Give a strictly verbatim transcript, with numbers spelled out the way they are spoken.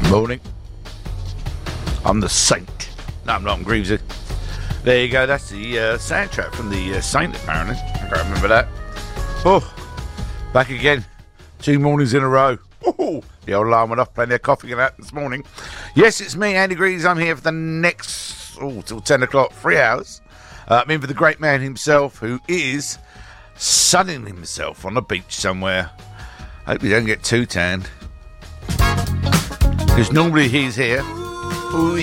Morning. I'm the Saint. No, I'm not. I'm Greavesy. There you go. That's the uh, soundtrack from the uh, Saint, apparently. I can't remember that. Oh, back again. Two mornings in a row. Oh, the old alarm went off. Plenty of coffee and that this morning. Yes, it's me, Andy Greaves. I'm here for the next, oh, till ten o'clock, three hours. Uh, I'm in for the great man himself, who is sunning himself on a beach somewhere. Hope he don't get too tanned. Because normally he's here. Oh,